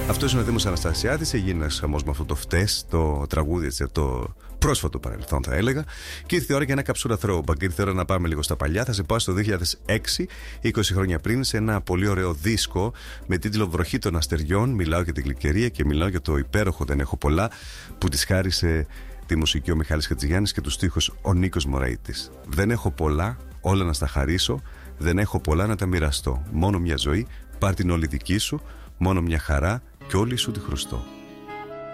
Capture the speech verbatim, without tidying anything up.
Αυτός είναι ο Δήμος Αναστασιάδης. Έγινε ένας χαμός με αυτό το φτες, το τραγούδι, έτσι, το πρόσφατο παρελθόν, θα έλεγα. Και ήρθε η ώρα για ένα καψούρα throwback. Ήρθε η ώρα να πάμε λίγο στα παλιά. Θα σε πάω στο δύο χιλιάδες έξι, είκοσι χρόνια πριν, σε ένα πολύ ωραίο δίσκο με τίτλο Βροχή των Αστεριών. Μιλάω για την Γλυκερία και μιλάω για το υπέροχο Δεν Έχω Πολλά, που της χάρισε τη μουσική ο Μιχάλης Χατζηγιάννης και τους στίχους ο Νίκος Μωραΐτης. Δεν έχω πολλά, όλα να στα χαρίσω. Δεν έχω πολλά να τα μοιραστώ. Μόνο μια ζωή, πάρ' την όλη δική σου. Μόνο μια χαρά κι όλη σου τη χρωστώ.